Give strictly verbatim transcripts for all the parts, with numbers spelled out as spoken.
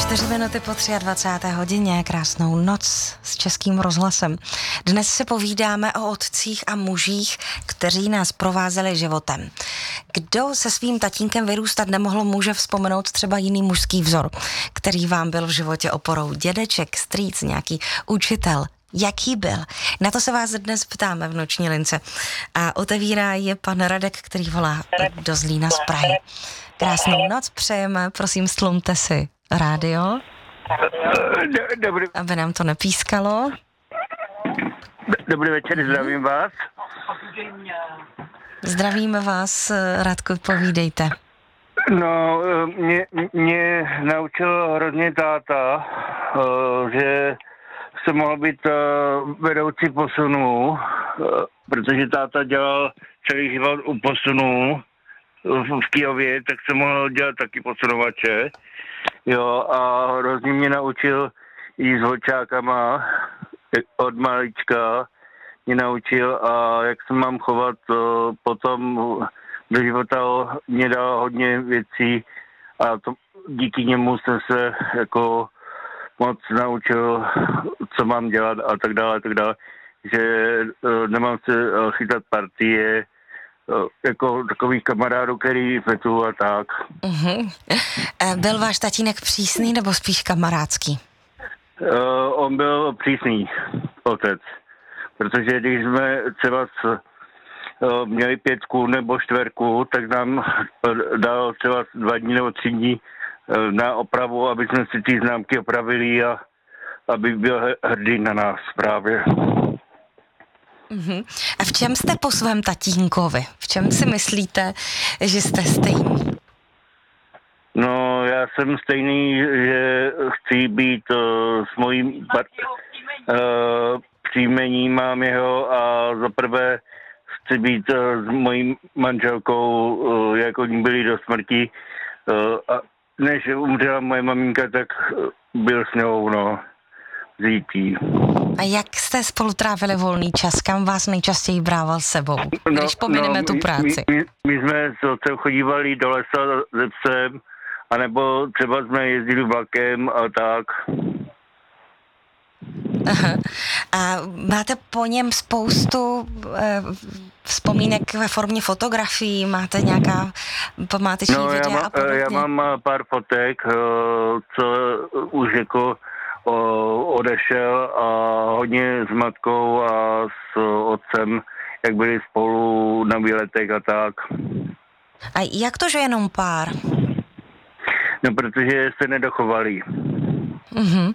Čtyři minuty po dvacáté třetí hodině, krásnou noc s Českým rozhlasem. Dnes si povídáme o otcích a mužích, kteří nás provázeli životem. Kdo se svým tatínkem vyrůstat nemohl, může vzpomenout třeba jiný mužský vzor, který vám byl v životě oporou. Dědeček, strýc, nějaký učitel. Jaký byl? Na to se vás dnes ptáme v Noční lince. A otevírá je pan Radek, který volá do Zlína z Prahy. Krásnou noc přejeme, prosím, stlumte si rádio, Dobrý, aby nám to nepískalo. dobrý večer, zdravím vás. Zdravíme vás, Radku, povídejte. No, mě, mě naučil hrozně táta, že jsem mohl být vedoucí posunů, protože táta dělal celý život u posunů v Kyjově, tak jsem mohl dělat taky posunovače. Jo, a hrozně mě naučil i s holčákama od malička. Mě naučil, a jak se mám chovat potom do života, mě dal hodně věcí a to, díky němu jsem se jako moc naučil, co mám dělat a tak dále, a tak dále. Že nemám se chytat partie, jako takových kamarádů, který fetu a tak. Uh-huh. Byl váš tatínek přísný nebo spíš kamarádský? Uh, on byl přísný otec, protože když jsme třeba s, uh, měli pětku nebo čtverku, tak nám dal třeba dva dní nebo tři dní uh, na opravu, aby jsme si ty známky opravili a aby byl hrdý na nás právě. Uh-huh. A v čem jste po svém tatínkovi? V čem si myslíte, že jste stejný? No, já jsem stejný, že chci být uh, s mojím par- uh, příjmením, mám jeho, a zaprvé chci být uh, s mojí manželkou, uh, jako ní byli do smrti. Uh, a než umřela moje maminka, tak uh, byl s ňou, no, zítí. A jak jste spolu trávili volný čas? Kam vás nejčastěji brával sebou, když pomineme no, tu práci? My, my, my jsme s otcem chodívali do lesa ze psem, anebo třeba jsme jezdili vlakem a tak. Aha. A máte po něm spoustu eh, vzpomínek ve formě fotografií? Máte nějaká památeční no, videa já má, a podobně? já mám pár fotek, co už jako odešel, a hodně s matkou a s otcem, jak byli spolu na výletech a tak. A jak to, že jenom pár? No, protože se nedochovali. Uh-huh.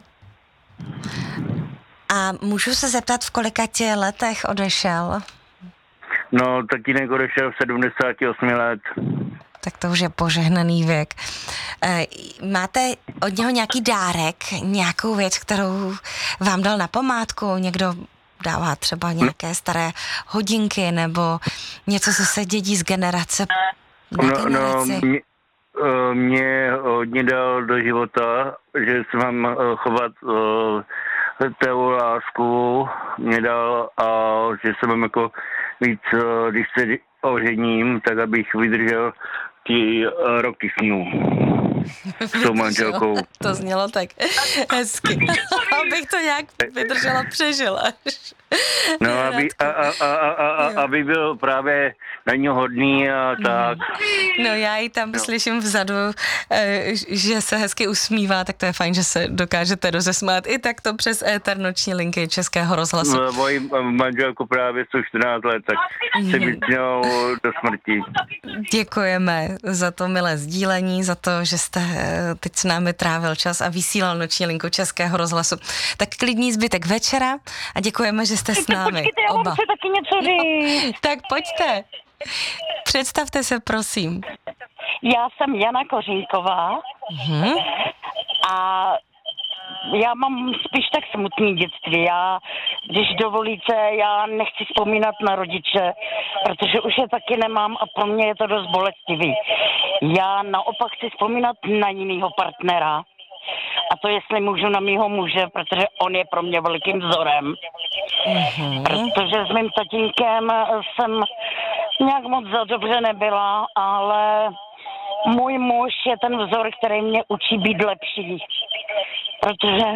A můžu se zeptat, v kolika tě letech odešel? No, tatínek odešel v sedmdesáti osmi let. Tak to už je požehnaný věk. E, máte od něho nějaký dárek, nějakou věc, kterou vám dal na památku? Někdo dává třeba nějaké staré hodinky nebo něco, co se dědí z generace na no, generaci? No, mě, mě hodně dal do života, že se mám chovat teu lásku, mě dal, a že se mám jako víc, když se ožením, tak abych vydržel ty roky s ním. S tou manželkou. To znělo tak hezky. Abych to nějak vydržela, přežila. No, aby, a, a, a, a, a, aby byl právě na něj hodný a tak. No, já ji tam no. slyším vzadu, že se hezky usmívá, tak to je fajn, že se dokážete rozesmát i takto přes éter Noční linky Českého rozhlasu. No, moji manželku právě jsou čtrnáct let, tak se vytňou do smrti. Děkujeme za to milé sdílení, za to, že jste teď s námi trávil čas a vysílal Noční linku Českého rozhlasu. Tak klidný zbytek večera a děkujeme, že jste s námi. Počkejte, já oba. vám chci taky něco říct. No, tak pojďte. Představte se, prosím. Já jsem Jana Kořínková Mhm. a já mám spíš tak smutný dětství. Já, když dovolíte, já nechci vzpomínat na rodiče, protože už je taky nemám a pro mě je to dost bolestivý. Já naopak chci vzpomínat na jinýho partnera. A to jestli můžu na mýho muže, protože on je pro mě velkým vzorem. Mhm. Protože s mým tatínkem jsem nějak moc za dobře nebyla, ale můj muž je ten vzor, který mě učí být lepší. protože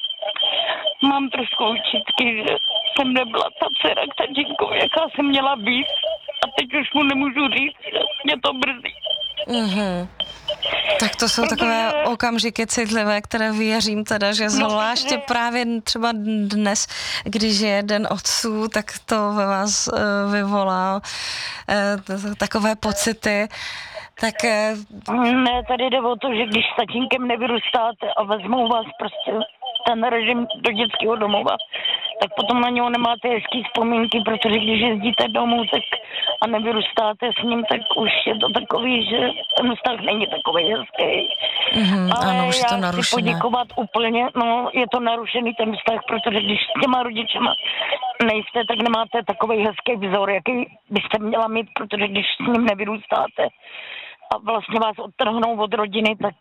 mám trošku očitky, že jsem nebyla ta dcera k tatínkovi, jaká jsem měla být. A teď už mu nemůžu říct, že mě to mrzí. Mm-hmm. Tak to jsou protože... takové okamžiky citlivé, které věřím teda, že zvláště no, protože... právě třeba dnes, když je Den otců, tak to ve vás uh, vyvolá uh, takové pocity. Tak... Uh... Ne, tady jde o to, že když s tatínkem nevyrůstáte a vezmou vás prostě ten režim do dětského domova, tak potom na něho nemáte hezký vzpomínky, protože když jezdíte domů tak a nevyrůstáte s ním, tak už je to takový, že ten vztah není takový hezký. Mm-hmm, ale ano, už je to já narušené. chci poděkovat úplně, no je to narušený ten vztah, protože když s těma rodičema nejste, tak nemáte takový hezký vzor, jaký byste měla mít, protože když s ním nevyrůstáte a vlastně vás odtrhnou od rodiny, tak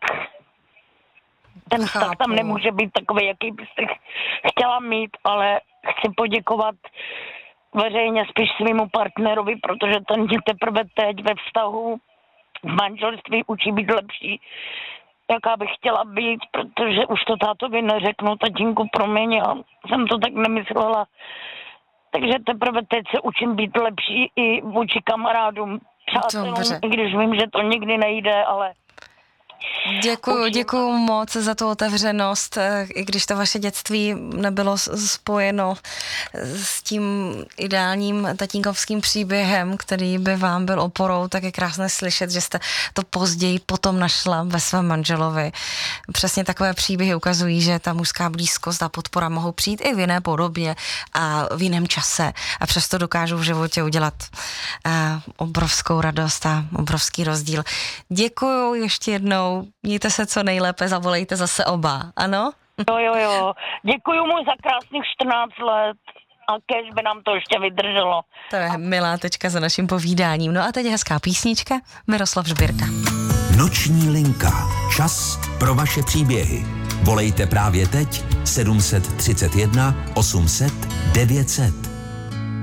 ten vztah Chápu. tam nemůže být takový, jaký byste chtěla mít, ale chci poděkovat veřejně spíš svýmu partnerovi, protože ten mě teprve teď ve vztahu v manželství učí být lepší, jaká bych chtěla být, protože už to tátovi neřeknu, tatínku, promiň, já jsem to tak nemyslela. Takže teprve teď se učím být lepší i vůči kamarádům, přátelům, i když vím, že to nikdy nejde, ale Děkuju, děkuju moc za tu otevřenost, i když to vaše dětství nebylo spojeno s tím ideálním tatínkovským příběhem, který by vám byl oporou, tak je krásné slyšet, že jste to později potom našla ve svém manželovi. Přesně takové příběhy ukazují, že ta mužská blízkost a podpora mohou přijít i v jiné podobě a v jiném čase a přesto dokážou v životě udělat obrovskou radost a obrovský rozdíl. Děkuju ještě jednou. Mějte se co nejlépe, zavolejte zase oba, ano? Jo, jo, jo. Děkuju mu za krásných čtrnáct let a kež by nám to ještě vydrželo. To je milá tečka za naším povídáním. No a teď hezká písnička, Miroslav Žbírka. Noční linka. Čas pro vaše příběhy. Volejte právě teď sedm set třicet jedna osm set devět set.